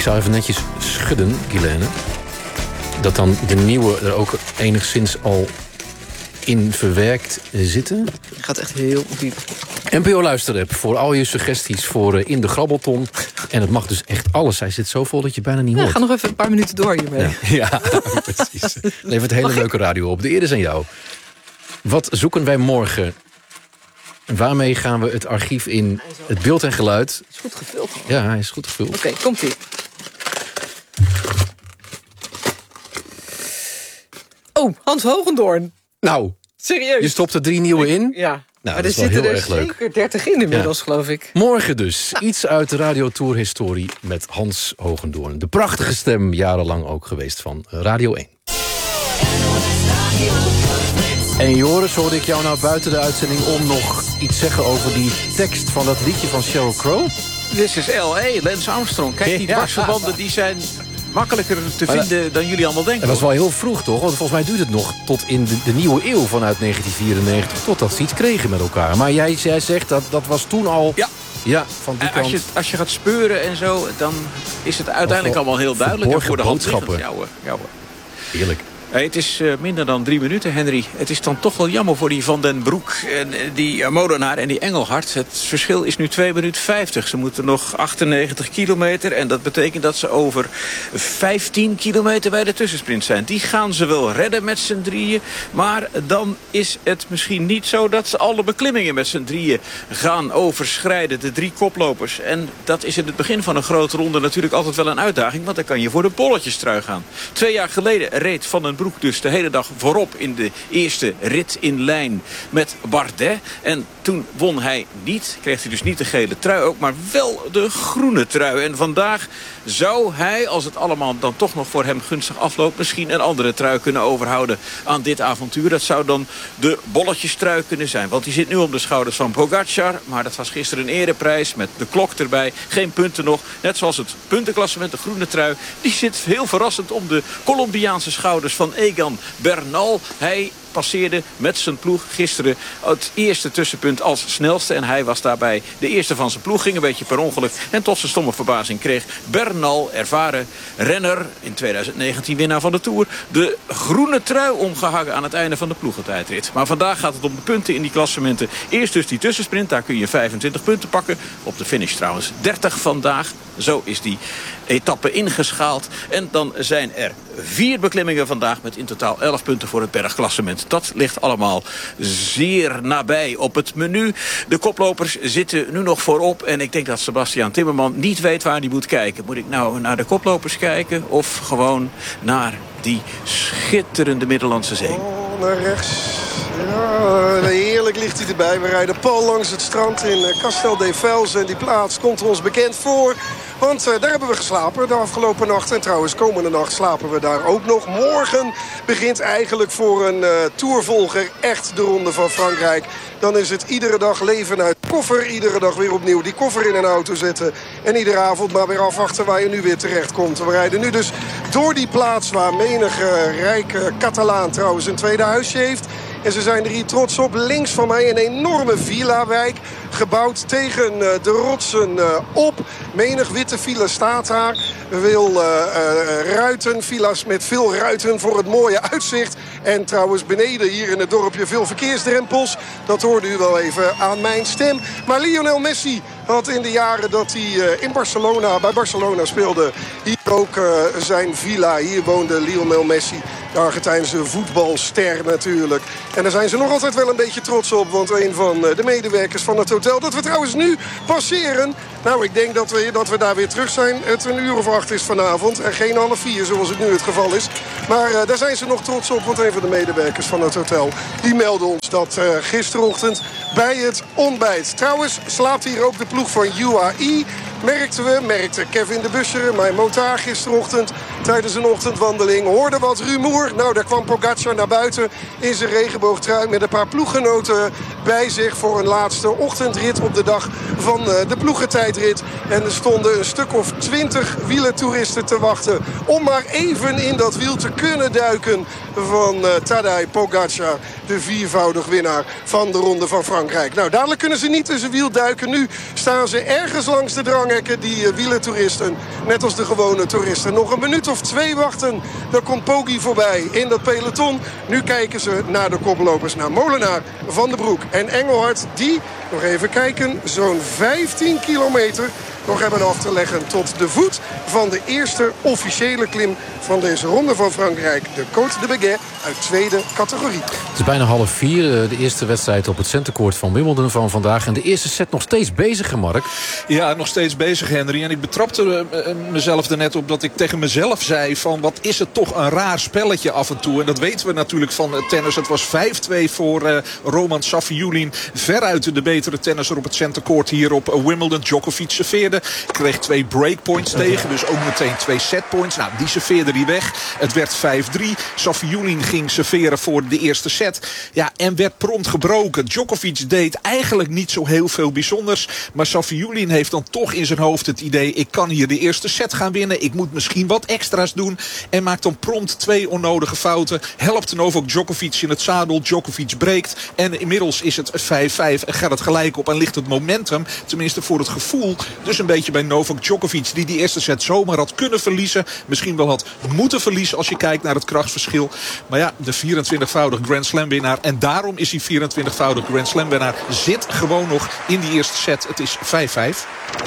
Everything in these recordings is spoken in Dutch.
zou even netjes schudden, Guilaine. Dat dan de nieuwe er ook enigszins al in verwerkt zitten. Het gaat echt heel diep. NPO Luisterapp voor al je suggesties voor In de Grabbelton. En het mag dus echt alles. Hij zit zo vol dat je bijna niet hoort. Ga nog even een paar minuten door hiermee. Ja, precies. Levert hele leuke radio op. De eer is aan jou. Wat zoeken wij morgen? Waarmee gaan we het archief in? Het beeld en geluid. Is goed gevuld. Ja, hij is goed gevuld. Oké, komt-ie. Oh, Hans Hogendoorn. Nou, serieus. Je stopt er 3 nieuwe in? Ja. Nou, maar dat is wel heel erg leuk. Zeker 30 in inmiddels, geloof ik. Morgen dus. Iets uit de radiotourhistorie met Hans Hogendoorn. De prachtige stem, jarenlang ook geweest van Radio 1. En Joris, hoorde ik jou nou buiten de uitzending om nog iets zeggen over die tekst van dat liedje van Sheryl Crow? This is L.A., Lance Armstrong. Kijk, die dwarsverbanden die zijn makkelijker te vinden dan jullie allemaal denken. Dat was wel heel vroeg, toch? Want volgens mij duurt het nog tot in de nieuwe eeuw vanuit 1994... totdat ze iets kregen met elkaar. Maar jij zegt dat was toen al... Ja, van die kant. Als je gaat speuren en zo, dan is het uiteindelijk allemaal heel duidelijk. En voor de hand liggend. Ja hoor. Heerlijk. Het is minder dan 3 minuten, Henry. Het is dan toch wel jammer voor die Van den Broek, en die Molenaar en die Engelhard. Het verschil is nu 2 minuten 50. Ze moeten nog 98 kilometer. En dat betekent dat ze over 15 kilometer bij de tussensprint zijn. Die gaan ze wel redden met z'n drieën. Maar dan is het misschien niet zo dat ze alle beklimmingen met z'n drieën gaan overschrijden. De 3 koplopers. En dat is in het begin van een grote ronde natuurlijk altijd wel een uitdaging. Want dan kan je voor de bolletjestrui gaan. 2 jaar geleden reed Van den Broek dus de hele dag voorop in de eerste rit in lijn met Bardet. En toen won hij niet, kreeg hij dus niet de gele trui ook, maar wel de groene trui. En vandaag zou hij, als het allemaal dan toch nog voor hem gunstig afloopt, misschien een andere trui kunnen overhouden aan dit avontuur. Dat zou dan de bolletjestrui kunnen zijn. Want die zit nu op de schouders van Pogacar. Maar dat was gisteren een ereprijs met de klok erbij. Geen punten nog. Net zoals het puntenklassement, de groene trui. Die zit heel verrassend om de Colombiaanse schouders van Egan Bernal. Hij passeerde met zijn ploeg gisteren het eerste tussenpunt als snelste. En hij was daarbij de eerste van zijn ploeg. Ging een beetje per ongeluk. En tot zijn stomme verbazing kreeg Bernal, ervaren renner, in 2019 winnaar van de Tour, de groene trui omgehangen aan het einde van de ploegentijdrit. Maar vandaag gaat het om de punten in die klassementen. Eerst dus die tussensprint, daar kun je 25 punten pakken. Op de finish trouwens 30 vandaag. Zo is die etappe ingeschaald. En dan zijn er 4 beklimmingen vandaag met in totaal 11 punten voor het bergklassement. Dat ligt allemaal zeer nabij op het menu. De koplopers zitten nu nog voorop. En ik denk dat Sebastian Timmerman niet weet waar hij moet kijken. Moet ik nou naar de koplopers kijken of gewoon naar die schitterende Middellandse Zee? Oh, naar rechts. Ja, heerlijk ligt hij erbij. We rijden pal langs het strand in Castel de Vels. En die plaats komt ons bekend voor. Want daar hebben we geslapen de afgelopen nacht. En trouwens, komende nacht slapen we daar ook nog. Morgen begint eigenlijk voor een tourvolger echt de Ronde van Frankrijk. Dan is het iedere dag leven uit de koffer. Iedere dag weer opnieuw die koffer in een auto zetten. En iedere avond maar weer afwachten waar je nu weer terecht komt. We rijden nu dus door die plaats waar menige rijke Catalaan trouwens een tweede huisje heeft. En ze zijn er hier trots op. Links van mij een enorme villa-wijk. Gebouwd tegen de rotsen op. Menig witte villa staat daar. Veel ruiten, villa's met veel ruiten voor het mooie uitzicht. En trouwens beneden hier in het dorpje veel verkeersdrempels. Dat hoorde u wel even aan mijn stem. Maar Lionel Messi had in de jaren dat hij in Barcelona, bij Barcelona speelde, hier ook zijn villa. Hier woonde Lionel Messi, de Argentijnse voetbalster natuurlijk. En daar zijn ze nog altijd wel een beetje trots op. Want een van de medewerkers van het hotel, dat we trouwens nu passeren. Nou, ik denk dat we daar weer terug zijn. Het 1:08 is vanavond en geen 3:30 zoals het nu het geval is. Maar daar zijn ze nog trots op. Want een van de medewerkers van het hotel, die meldde ons dat gisterochtend bij het ontbijt. Trouwens slaapt hier ook de ploeg van UAE. Merkte Kevin de Busscher, mijn motaar gisterochtend tijdens een ochtendwandeling. Hoorde wat rumoer. Nou, daar kwam Pogacar naar buiten in zijn regenboogtrui met een paar ploeggenoten bij zich voor een laatste ochtendrit op de dag van de ploegentijdrit. En er stonden een stuk of 20 wielertoeristen te wachten om maar even in dat wiel te kunnen duiken van Tadej Pogacar, de 4voudig winnaar van de Ronde van Frankrijk. Nou, dadelijk kunnen ze niet in zijn wiel duiken. Nu staan ze ergens langs de drang hanghekken die wielertoeristen, net als de gewone toeristen, nog een minuut of 2 wachten. Dan komt Poggi voorbij in dat peloton. Nu kijken ze naar de koplopers, naar Molenaar, Van den Broek en Engelhard. Die, nog even kijken, zo'n 15 kilometer nog hebben af te leggen tot de voet van de eerste officiële klim van deze Ronde van Frankrijk. De Côte de Béguet uit tweede categorie. Het is bijna 3:30. De eerste wedstrijd op het centercourt van Wimbledon van vandaag. En de eerste set nog steeds bezig, Mark. Ja, nog steeds bezig, Henry. En ik betrapte mezelf er net op dat ik tegen mezelf zei van wat is het toch een raar spelletje af en toe. En dat weten we natuurlijk van tennis. Het was 5-2 voor Roman Safiullin. Veruit de betere tennisser op het centercourt hier op Wimbledon. Djokovic serveerde. Kreeg 2 breakpoints tegen. Dus ook meteen 2 setpoints. Nou, die serveerde hij weg. Het werd 5-3. Safiullin ging serveren voor de eerste set. Ja, en werd prompt gebroken. Djokovic deed eigenlijk niet zo heel veel bijzonders. Maar Safiullin heeft dan toch in zijn hoofd het idee, ik kan hier de eerste set gaan winnen. Ik moet misschien wat extra's doen. En maakt dan prompt 2 onnodige fouten. Helpt Novak Djokovic in het zadel. Djokovic breekt. En inmiddels is het 5-5. En gaat het gelijk op. En ligt het momentum, tenminste voor het gevoel, dus een beetje bij Novak Djokovic, die eerste set zomaar had kunnen verliezen. Misschien wel had moeten verliezen als je kijkt naar het krachtsverschil. Maar ja, de 24-voudig Grand Slam winnaar. En daarom is die 24-voudig Grand Slam winnaar zit gewoon nog in die eerste set. Het is 5-5.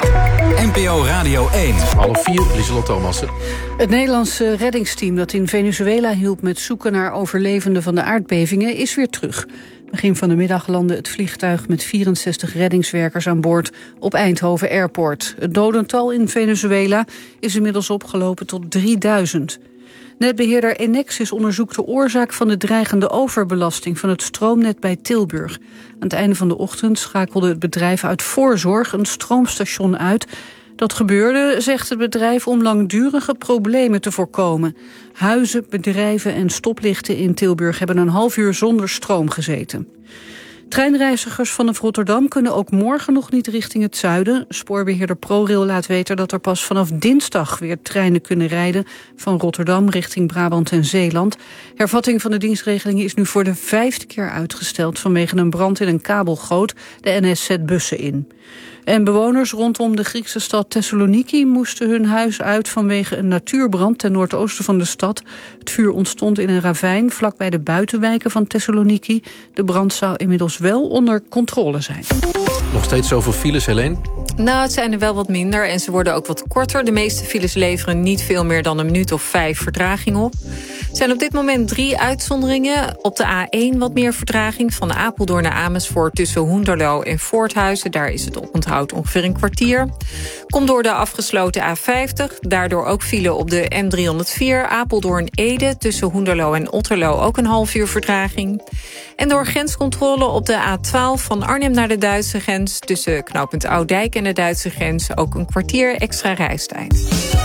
NPO Radio 1. 3:30, Lieselot Thomassen. Het Nederlandse reddingsteam dat in Venezuela hielp met zoeken naar overlevenden van de aardbevingen is weer terug. Begin van de middag landde het vliegtuig met 64 reddingswerkers aan boord op Eindhoven Airport. Het dodental in Venezuela is inmiddels opgelopen tot 3000. Netbeheerder Enexis onderzoekt de oorzaak van de dreigende overbelasting van het stroomnet bij Tilburg. Aan het einde van de ochtend schakelde het bedrijf uit voorzorg een stroomstation uit. Dat gebeurde, zegt het bedrijf, om langdurige problemen te voorkomen. Huizen, bedrijven en stoplichten in Tilburg hebben een half uur zonder stroom gezeten. Treinreizigers vanaf Rotterdam kunnen ook morgen nog niet richting het zuiden. Spoorbeheerder ProRail laat weten dat er pas vanaf dinsdag weer treinen kunnen rijden van Rotterdam richting Brabant en Zeeland. Hervatting van de dienstregeling is nu voor de 5e keer uitgesteld vanwege een brand in een kabelgoot. De NS zet bussen in. En bewoners rondom de Griekse stad Thessaloniki moesten hun huis uit vanwege een natuurbrand ten noordoosten van de stad. Het vuur ontstond in een ravijn vlakbij de buitenwijken van Thessaloniki. De brand zou inmiddels wel onder controle zijn. Nog steeds zoveel files, Helene? Nou, het zijn er wel wat minder en ze worden ook wat korter. De meeste files leveren niet veel meer dan een minuut of 5 vertraging op. Er zijn op dit moment 3 uitzonderingen. Op de A1 wat meer vertraging van Apeldoorn naar Amersfoort tussen Hoenderloo en Voorthuizen. Daar is het oponthoud ongeveer een kwartier. Komt door de afgesloten A50. Daardoor ook file op de M304 Apeldoorn-Ede tussen Hoenderloo en Otterlo ook een half uur vertraging. En door grenscontrole op de A12 van Arnhem naar de Duitse grens tussen knooppunt Oud-Dijk en de Duitse grens ook een kwartier extra reistijd.